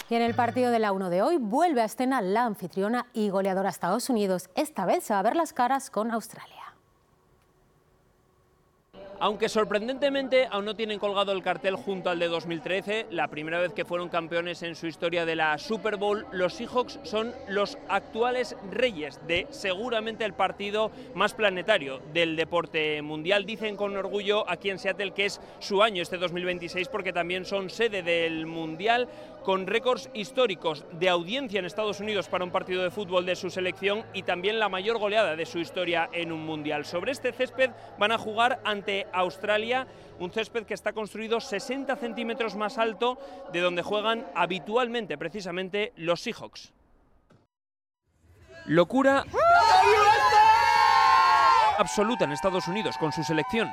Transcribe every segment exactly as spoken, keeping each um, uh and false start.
Y en el partido de la uno de hoy vuelve a escena la anfitriona y goleadora Estados Unidos. Esta vez se va a ver las caras con Australia. Aunque sorprendentemente aún no tienen colgado el cartel junto al de dos mil trece, la primera vez que fueron campeones en su historia de la Super Bowl, los Seahawks son los actuales reyes de seguramente el partido más planetario del deporte mundial. Dicen con orgullo aquí en Seattle que es su año este dos mil veintiséis porque también son sede del Mundial, con récords históricos de audiencia en Estados Unidos para un partido de fútbol de su selección y también la mayor goleada de su historia en un Mundial. Sobre este césped van a jugar ante Australia, un césped que está construido sesenta centímetros más alto de donde juegan habitualmente precisamente los Seahawks. Locura absoluta en Estados Unidos con su selección.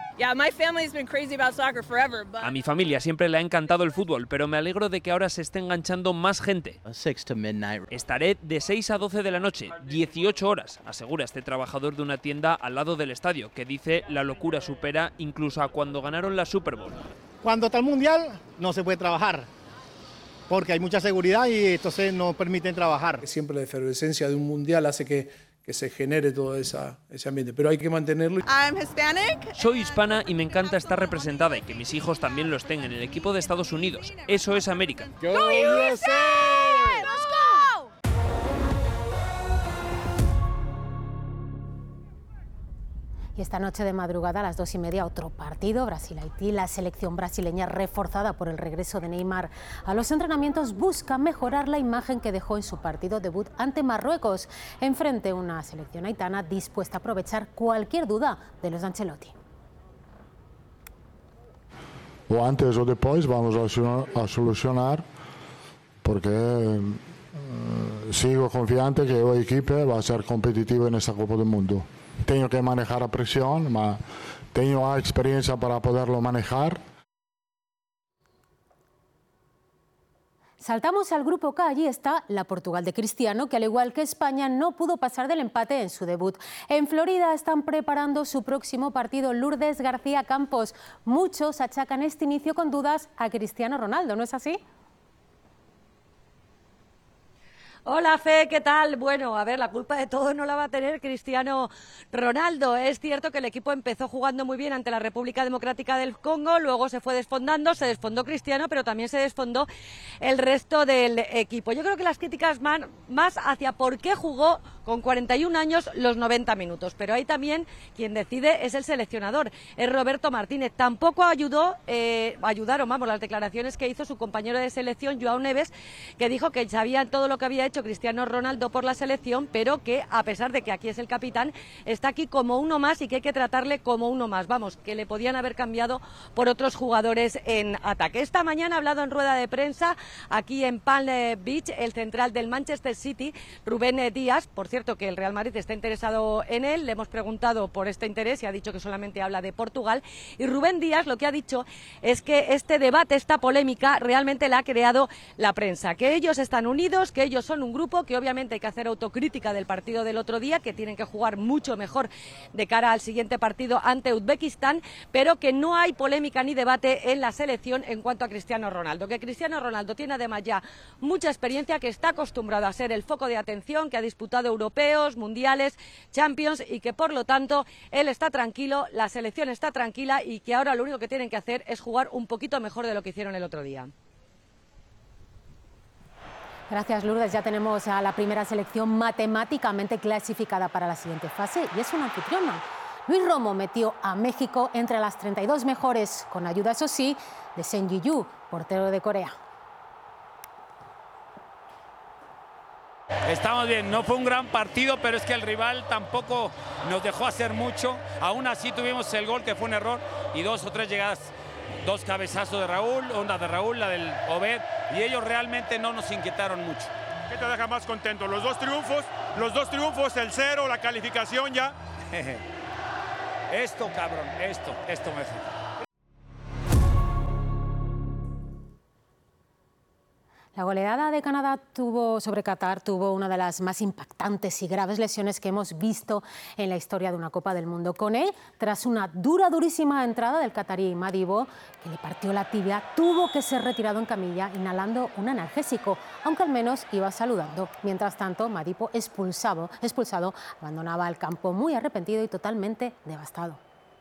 A mi familia siempre le ha encantado el fútbol, pero me alegro de que ahora se esté enganchando más gente. Estaré de seis a doce de la noche, dieciocho horas, asegura este trabajador de una tienda al lado del estadio, que dice la locura supera incluso a cuando ganaron la Super Bowl. Cuando está el Mundial no se puede trabajar, porque hay mucha seguridad y entonces no permiten trabajar. Siempre la efervescencia de un Mundial hace que que se genere todo esa, ese ambiente, pero hay que mantenerlo. I'm Hispanic. Soy hispana y me encanta estar representada y que mis hijos también lo estén en el equipo de Estados Unidos. Eso es América. ¡Go U S A! ¡Let's go! Y esta noche de madrugada a las dos y media otro partido, Brasil-Haití. La selección brasileña, reforzada por el regreso de Neymar a los entrenamientos, busca mejorar la imagen que dejó en su partido debut ante Marruecos. Enfrente una selección haitana dispuesta a aprovechar cualquier duda de los de Ancelotti. O antes o después vamos a solucionar, porque eh, sigo confiante que el equipo va a ser competitivo en esta Copa del Mundo. Tengo que manejar la presión, pero tengo la experiencia para poderlo manejar. Saltamos al grupo K, allí está la Portugal de Cristiano, que al igual que España no pudo pasar del empate en su debut. En Florida están preparando su próximo partido. Lourdes García Campos. Muchos achacan este inicio con dudas a Cristiano Ronaldo, ¿no es así? Hola Fe, ¿qué tal? Bueno, a ver, la culpa de todo no la va a tener Cristiano Ronaldo. Es cierto que el equipo empezó jugando muy bien ante la República Democrática del Congo, luego se fue desfondando, se desfondó Cristiano, pero también se desfondó el resto del equipo. Yo creo que las críticas van más hacia por qué jugó con cuarenta y un años los noventa minutos, pero ahí también quien decide es el seleccionador, es Roberto Martínez. Tampoco ayudó, eh, ayudaron, vamos, las declaraciones que hizo su compañero de selección, Joao Neves, que dijo que sabía todo lo que había hecho Cristiano Ronaldo por la selección, pero que a pesar de que aquí es el capitán, está aquí como uno más y que hay que tratarle como uno más. Vamos, que le podían haber cambiado por otros jugadores en ataque. Esta mañana ha hablado en rueda de prensa aquí en Palm Beach el central del Manchester City, Rubén Díaz. Por cierto, que el Real Madrid está interesado en él. Le hemos preguntado por este interés y ha dicho que solamente habla de Portugal. Y Rubén Díaz lo que ha dicho es que este debate, esta polémica, realmente la ha creado la prensa. Que ellos están unidos, que ellos son un grupo, que obviamente hay que hacer autocrítica del partido del otro día, que tienen que jugar mucho mejor de cara al siguiente partido ante Uzbekistán, pero que no hay polémica ni debate en la selección en cuanto a Cristiano Ronaldo. Que Cristiano Ronaldo tiene además ya mucha experiencia, que está acostumbrado a ser el foco de atención, que ha disputado europeos, mundiales, Champions y que por lo tanto él está tranquilo, la selección está tranquila y que ahora lo único que tienen que hacer es jugar un poquito mejor de lo que hicieron el otro día. Gracias, Lourdes. Ya tenemos a la primera selección matemáticamente clasificada para la siguiente fase y es una anfitriona. Luis Romo metió a México entre las treinta y dos mejores, con ayuda, eso sí, de Seng Ji-Hyo, portero de Corea. Estamos bien, no fue un gran partido, pero es que el rival tampoco nos dejó hacer mucho. Aún así tuvimos el gol, que fue un error, y dos o tres llegadas. Dos cabezazos de Raúl, una de Raúl, la del Obed, y ellos realmente no nos inquietaron mucho. ¿Qué te deja más contento? ¿Los dos triunfos? ¿Los dos triunfos, el cero, la calificación ya? Esto, cabrón, esto, esto me hace. La goleada de Canadá tuvo, sobre Qatar tuvo una de las más impactantes y graves lesiones que hemos visto en la historia de una Copa del Mundo. Koné, tras una dura, durísima entrada del catarí Madibo, que le partió la tibia, tuvo que ser retirado en camilla inhalando un analgésico, aunque al menos iba saludando. Mientras tanto, Madibo, expulsado, expulsado, abandonaba el campo muy arrepentido y totalmente devastado.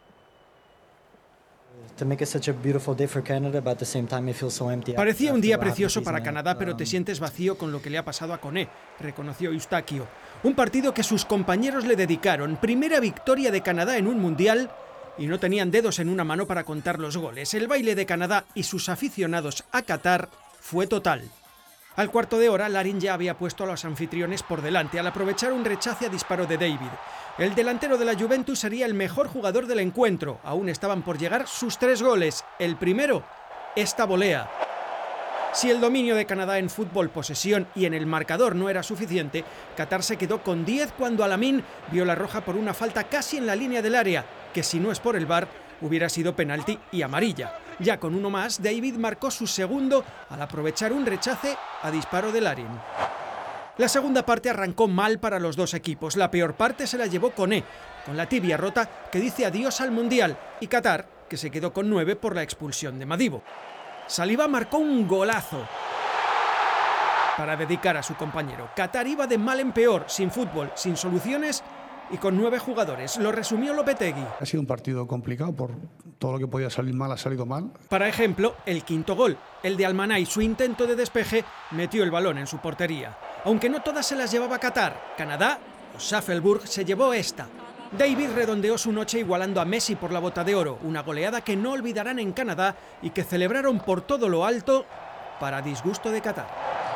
Parecía un día precioso para Canadá, pero te sientes vacío con lo que le ha pasado a Koné, reconoció Eustáquio. Un partido que sus compañeros le dedicaron. Primera victoria de Canadá en un mundial y no tenían dedos en una mano para contar los goles. El baile de Canadá y sus aficionados a Qatar fue total. Al cuarto de hora, Larin ya había puesto a los anfitriones por delante al aprovechar un rechace a disparo de David. El delantero de la Juventus sería el mejor jugador del encuentro. Aún estaban por llegar sus tres goles. El primero, esta volea. Si el dominio de Canadá en fútbol, posesión y en el marcador no era suficiente, Qatar se quedó con diez cuando Alamín vio la roja por una falta casi en la línea del área, que si no es por el V A R, hubiera sido penalti y amarilla. Ya con uno más, David marcó su segundo al aprovechar un rechace a disparo de Larin. La segunda parte arrancó mal para los dos equipos. La peor parte se la llevó Koné, con la tibia rota, que dice adiós al Mundial, y Qatar, que se quedó con nueve por la expulsión de Madibo. Saliba marcó un golazo para dedicar a su compañero. Qatar iba de mal en peor, sin fútbol, sin soluciones y con nueve jugadores. Lo resumió Lopetegui. Ha sido un partido complicado, por todo lo que podía salir mal ha salido mal. Para ejemplo, el quinto gol, el de Almanay, su intento de despeje, metió el balón en su portería. Aunque no todas se las llevaba Qatar, Canadá o Shuffleburg se llevó esta. David redondeó su noche igualando a Messi por la bota de oro, una goleada que no olvidarán en Canadá y que celebraron por todo lo alto para disgusto de Qatar.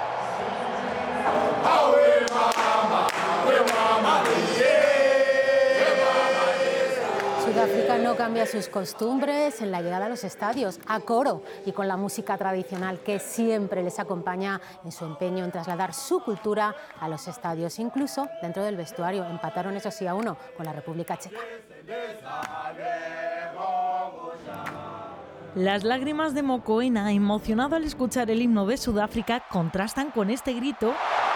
Sudáfrica no cambia sus costumbres en la llegada a los estadios, a coro y con la música tradicional que siempre les acompaña en su empeño en trasladar su cultura a los estadios, incluso dentro del vestuario. Empataron, eso sí, a uno con la República Checa. Las lágrimas de Mokoena, emocionado al escuchar el himno de Sudáfrica, contrastan con este grito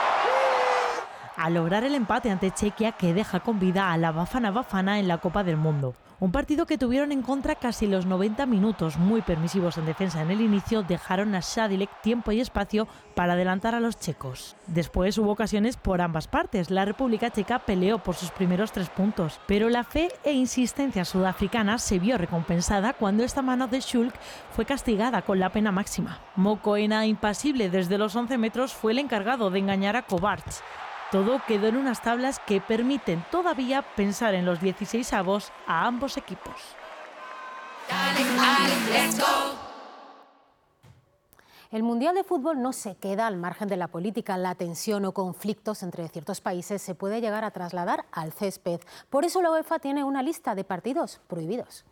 al lograr el empate ante Chequia, que deja con vida a la Bafana Bafana en la Copa del Mundo. Un partido que tuvieron en contra casi los noventa minutos, muy permisivos en defensa en el inicio, dejaron a Sadilek tiempo y espacio para adelantar a los checos. Después hubo ocasiones por ambas partes. La República Checa peleó por sus primeros tres puntos, pero la fe e insistencia sudafricana se vio recompensada cuando esta mano de Schulk fue castigada con la pena máxima. Mokoena, impasible desde los once metros, fue el encargado de engañar a Kovacs. Todo quedó en unas tablas que permiten todavía pensar en los dieciseisavos a ambos equipos. El Mundial de Fútbol no se queda al margen de la política. La tensión o conflictos entre ciertos países se puede llegar a trasladar al césped. Por eso la UEFA tiene una lista de partidos prohibidos.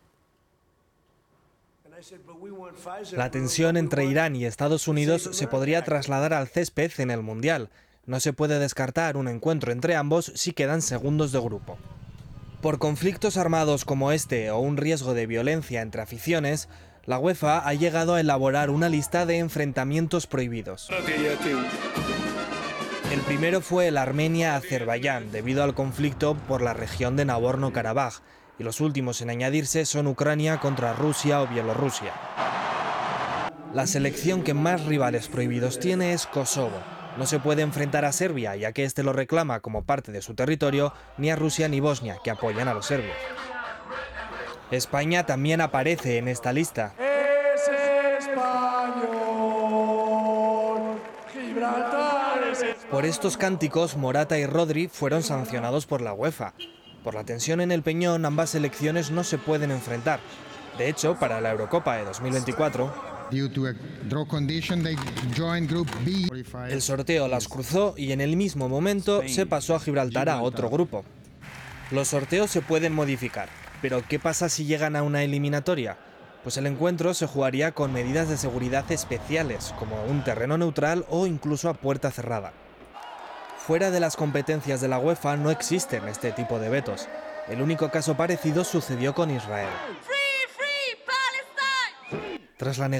La tensión entre Irán y Estados Unidos se podría trasladar al césped en el Mundial. No se puede descartar un encuentro entre ambos si quedan segundos de grupo. Por conflictos armados como este o un riesgo de violencia entre aficiones, la UEFA ha llegado a elaborar una lista de enfrentamientos prohibidos. El primero fue el Armenia-Azerbaiyán, debido al conflicto por la región de Nagorno-Karabaj, y los últimos en añadirse son Ucrania contra Rusia o Bielorrusia. La selección que más rivales prohibidos tiene es Kosovo. No se puede enfrentar a Serbia, ya que este lo reclama como parte de su territorio, ni a Rusia ni Bosnia, que apoyan a los serbios. España también aparece en esta lista. Es español, Gibraltar es español. Por estos cánticos, Morata y Rodri fueron sancionados por la UEFA. Por la tensión en el Peñón, ambas selecciones no se pueden enfrentar. De hecho, para la Eurocopa de dos mil veinticuatro... el sorteo las cruzó y en el mismo momento se pasó a Gibraltar a otro grupo. Los sorteos se pueden modificar, pero ¿qué pasa si llegan a una eliminatoria? Pues el encuentro se jugaría con medidas de seguridad especiales, como un terreno neutral o incluso a puerta cerrada. Fuera de las competencias de la UEFA no existen este tipo de vetos. El único caso parecido sucedió con Israel. Tras la negativa